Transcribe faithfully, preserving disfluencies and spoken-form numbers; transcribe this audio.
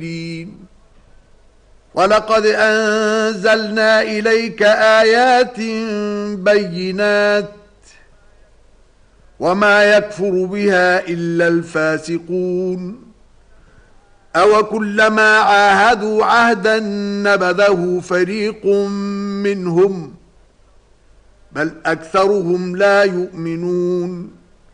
وَلَقَدْ أَنزَلْنَا إِلَيْكَ آيَاتٍ بَيِّنَاتٍ وَمَا يَكْفُرُ بِهَا إِلَّا الْفَاسِقُونَ أَوَ كُلَّمَا عَاهَدُوا عَهْدًا نَبَذَهُ فَرِيقٌ مِّنْهُمْ بَلْ أَكْثَرُهُمْ لَا يُؤْمِنُونَ